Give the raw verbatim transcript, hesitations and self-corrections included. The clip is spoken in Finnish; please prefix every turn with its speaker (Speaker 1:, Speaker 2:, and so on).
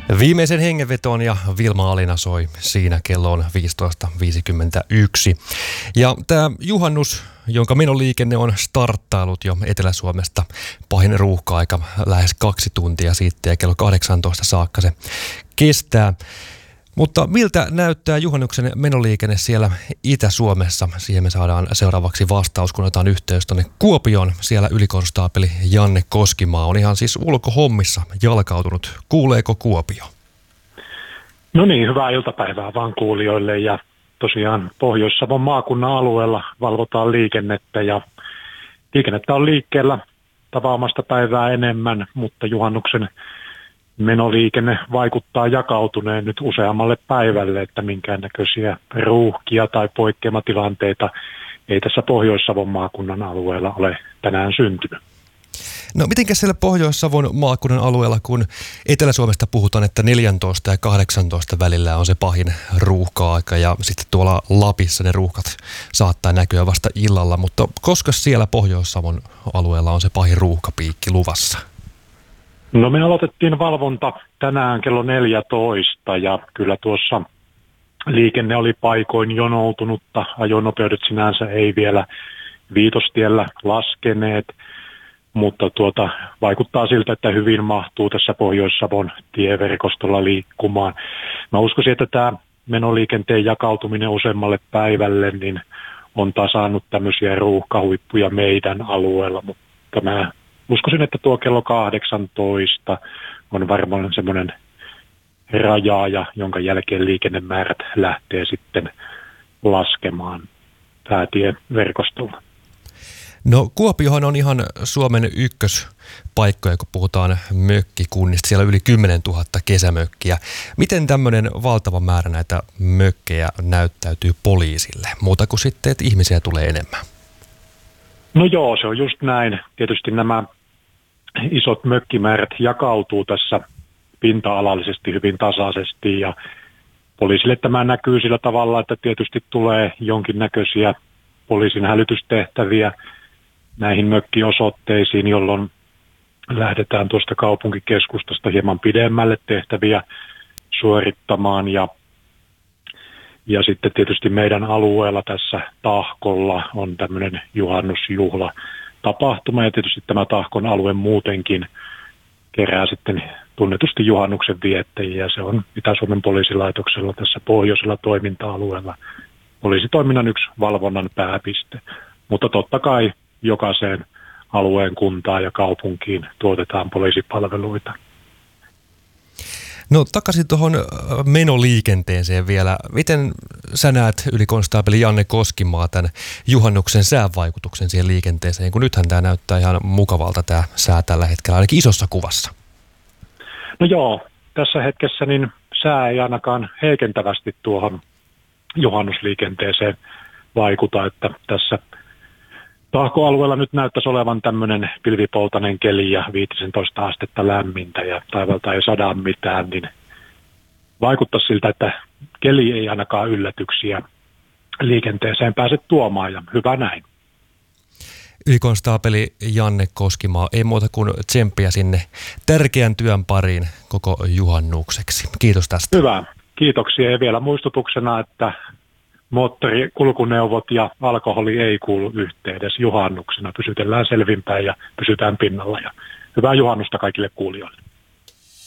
Speaker 1: Viimeisen hengenvetoon ja Vilma Alina soi siinä kello on viisitoista viisikymmentäyksi. Ja tämä juhannus, jonka menoliikenne on starttailut jo Etelä-Suomesta, pahin ruuhka-aika lähes kaksi tuntia sitten ja kello kahdeksantoista saakka se kestää. Mutta miltä näyttää juhannuksen menoliikenne siellä Itä-Suomessa? Siihen me saadaan seuraavaksi vastaus, kun otetaan yhteys tuonne Kuopioon. Siellä ylikonstaapeli Janne Koskimaa on ihan siis ulkohommissa jalkautunut. Kuuleeko Kuopio?
Speaker 2: No niin, hyvää iltapäivää vaan kuulijoille. Ja tosiaan Pohjois-Savon maakunnan alueella valvotaan liikennettä ja liikennettä on liikkeellä tavaamasta päivää enemmän, mutta juhannuksen menoliikenne vaikuttaa jakautuneen nyt useammalle päivälle, että minkäännäköisiä ruuhkia tai poikkeamatilanteita ei tässä Pohjois-Savon maakunnan alueella ole tänään syntynyt.
Speaker 1: No mitenkä siellä Pohjois-Savon maakunnan alueella, kun Etelä-Suomesta puhutaan, että neljätoista ja kahdeksantoista välillä on se pahin ruuhka-aika ja sitten tuolla Lapissa ne ruuhkat saattaa näkyä vasta illalla, mutta koska siellä Pohjois-Savon alueella on se pahin ruuhkapiikki luvassa?
Speaker 2: No me aloitettiin valvonta tänään kello neljätoista ja kyllä tuossa liikenne oli paikoin jonoutunutta. Ajonopeudet sinänsä ei vielä Viitostiellä laskeneet, mutta tuota, vaikuttaa siltä, että hyvin mahtuu tässä Pohjois-Savon tieverkostolla liikkumaan. Mä uskoisin, että tämä menoliikenteen jakautuminen useammalle päivälle niin on tasannut tämmöisiä ruuhkahuippuja meidän alueella, mutta mä uskoisin, että tuo kello kahdeksantoista on varmaan semmoinen rajaaja, jonka jälkeen liikennemäärät lähtee sitten laskemaan päätieverkostolla.
Speaker 1: No Kuopiohan on ihan Suomen ykköspaikkoja, kun puhutaan mökkikunnista. Siellä on yli kymmenen tuhatta kesämökkiä. Miten tämmöinen valtava määrä näitä mökkejä näyttäytyy poliisille? Muuta kuin sitten, että ihmisiä tulee enemmän.
Speaker 2: No joo, se on just näin. Tietysti nämä isot mökkimäärät jakautuu tässä pinta-alallisesti hyvin tasaisesti ja poliisille tämä näkyy sillä tavalla, että tietysti tulee jonkinnäköisiä poliisin hälytystehtäviä näihin mökkiosoitteisiin, jolloin lähdetään tuosta kaupunkikeskustasta hieman pidemmälle tehtäviä suorittamaan ja Ja sitten tietysti meidän alueella tässä Tahkolla on tämmöinen juhannusjuhla tapahtuma ja tietysti tämä Tahkon alue muutenkin kerää sitten tunnetusti juhannuksen viettäjiä ja se on Itä-Suomen poliisilaitoksella tässä pohjoisella toiminta-alueella poliisitoiminnan yksi valvonnan pääpiste. Mutta totta kai jokaiseen alueen kuntaan ja kaupunkiin tuotetaan poliisipalveluita.
Speaker 1: No takaisin tuohon menoliikenteeseen vielä. Miten sä näet ylikonstaapeli Janne Koskimaa tämän juhannuksen säävaikutuksen siihen liikenteeseen, kun nythän tämä näyttää ihan mukavalta tämä sää tällä hetkellä, ainakin isossa kuvassa?
Speaker 2: No joo, tässä hetkessä niin sää ei ainakaan heikentävästi tuohon juhannusliikenteeseen vaikuta, että tässä Tahko-alueella nyt näyttäisi olevan tämmöinen pilvipoltainen keli ja viisitoista astetta lämmintä ja taivalta ei sadaa mitään, niin vaikuttaa siltä, että keli ei ainakaan yllätyksiä liikenteeseen pääse tuomaan ja hyvä näin.
Speaker 1: Ylikonstaapeli Janne Koskimaa, ei muuta kuin tsemppiä sinne tärkeän työn pariin koko juhannukseksi. Kiitos tästä.
Speaker 2: Hyvä, kiitoksia ja vielä muistutuksena, että moottorikulkuneuvot ja alkoholi ei kuulu yhteen edes juhannuksena. Pysytellään selvinpäin ja pysytään pinnalla. Ja hyvää juhannusta kaikille kuulijoille.